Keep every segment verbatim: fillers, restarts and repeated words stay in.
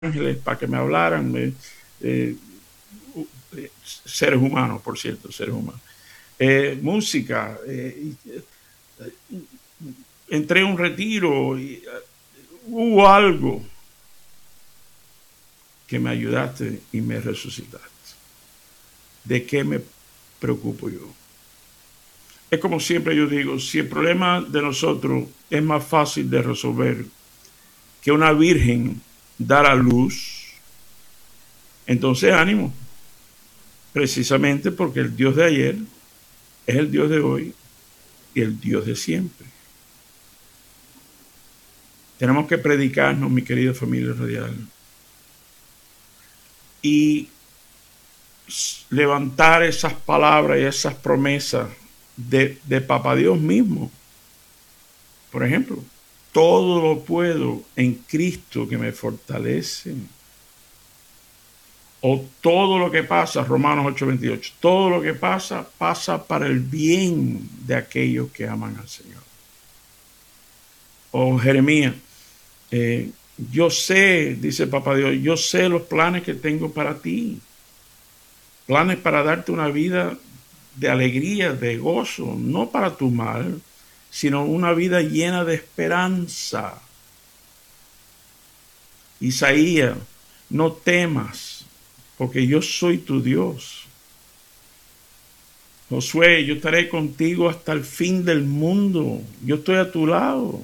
ángeles para que me hablaran, me, eh, eh, seres humanos, por cierto, seres humanos. Eh, música, eh, entré a un retiro y uh, hubo algo que me ayudaste y me resucitaste. ¿De qué me preocupo yo? Es como siempre yo digo, si el problema de nosotros es más fácil de resolver que una virgen dar a luz, entonces ánimo, precisamente porque el Dios de ayer es el Dios de hoy y el Dios de siempre. Tenemos que predicarnos, mi querida familia radial, y levantar esas palabras y esas promesas de, de Papá Dios mismo. Por ejemplo, todo lo puedo en Cristo que me fortalece. O todo lo que pasa, Romanos ocho veintiocho, todo lo que pasa, pasa para el bien de aquellos que aman al Señor. O Jeremías, eh, yo sé, dice Papá Dios, yo sé los planes que tengo para ti. Planes para darte una vida de alegría, de gozo, no para tu mal, sino una vida llena de esperanza. Isaías, no temas, porque yo soy tu Dios. Josué, yo estaré contigo hasta el fin del mundo. Yo estoy a tu lado.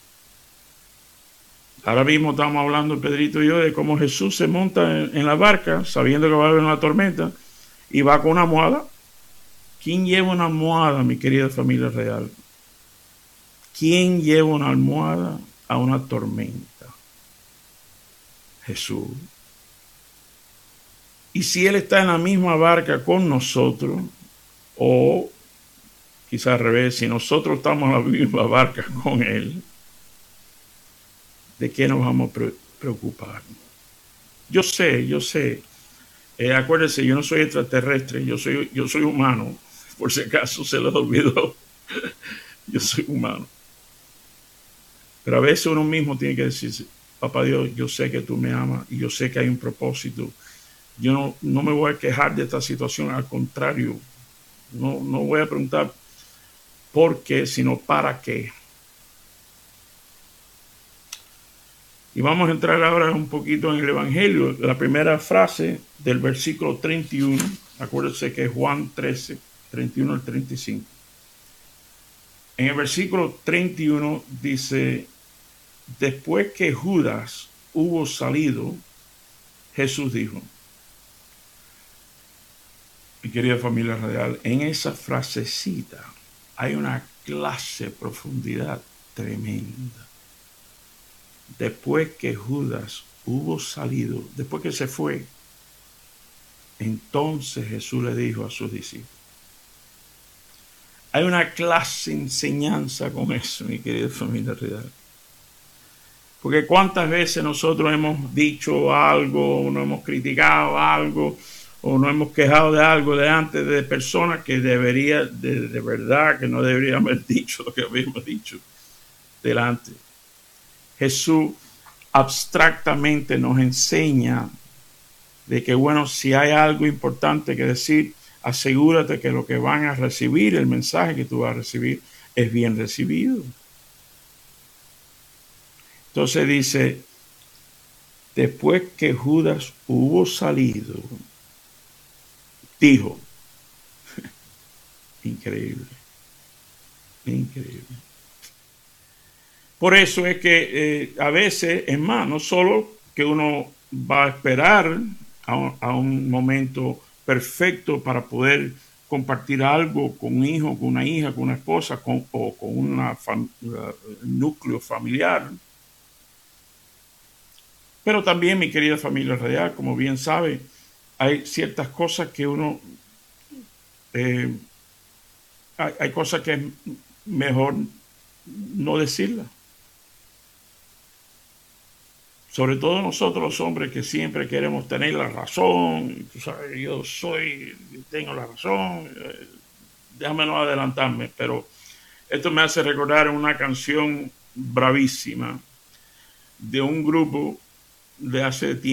Ahora mismo estamos hablando, Pedrito y yo, de cómo Jesús se monta en, en la barca, sabiendo que va a haber una tormenta, y va con una almohada. ¿Quién lleva una almohada, mi querida familia real? ¿Quién lleva una almohada a una tormenta? Jesús. Y si Él está en la misma barca con nosotros, o quizás al revés, si nosotros estamos en la misma barca con Él, ¿de qué nos vamos a preocupar? Yo sé, yo sé. Eh, acuérdense, yo no soy extraterrestre, yo soy, yo soy humano. Por si acaso se les olvidó. Yo soy humano. Pero a veces uno mismo tiene que decirse, Papá Dios, yo sé que tú me amas y yo sé que hay un propósito. Yo no, no me voy a quejar de esta situación, al contrario, no, no voy a preguntar por qué, sino para qué. Y vamos a entrar ahora un poquito en el Evangelio. La primera frase del versículo treinta y uno, acuérdense que es Juan trece, treinta y uno al treinta y cinco. En el versículo treinta y uno dice, después que Judas hubo salido, Jesús dijo, mi querida familia radial, en esa frasecita hay una clase de profundidad tremenda. Después que Judas hubo salido, después que se fue, entonces Jesús le dijo a sus discípulos. Hay una clase de enseñanza con eso, mi querida familia real. Porque cuántas veces nosotros hemos dicho algo, no hemos criticado algo, o no hemos quejado de algo delante de personas que debería, de, de verdad, que no deberíamos haber dicho lo que habíamos dicho delante. Jesús abstractamente nos enseña de que, bueno, si hay algo importante que decir, asegúrate que lo que van a recibir, el mensaje que tú vas a recibir, es bien recibido. Entonces dice, después que Judas hubo salido, dijo, increíble, increíble. Por eso es que eh, a veces, es más, no solo que uno va a esperar a un, a un momento perfecto para poder compartir algo con un hijo, con una hija, con una esposa, con, o con una fam, uh, núcleo familiar. Pero también, mi querida familia radial, como bien sabe, hay ciertas cosas que uno, eh, hay, hay cosas que es mejor no decirlas. Sobre todo nosotros los hombres que siempre queremos tener la razón, tú sabes, yo soy, tengo la razón, eh, déjame no adelantarme, pero esto me hace recordar una canción bravísima de un grupo de hace tiempo.